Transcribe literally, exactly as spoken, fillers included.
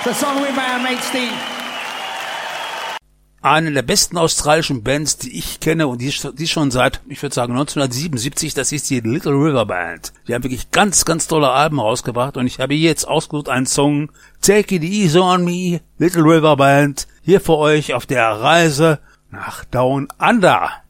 It's a song with my mate Steve. Eine der besten australischen Bands, die ich kenne und die, die schon seit, ich würde sagen, neunzehnhundertsiebenundsiebzig, das ist die Little River Band. Die haben wirklich ganz, ganz tolle Alben rausgebracht und ich habe hier jetzt ausgesucht einen Song, Take It Easy on Me, Little River Band, hier für euch auf der Reise nach Down Under.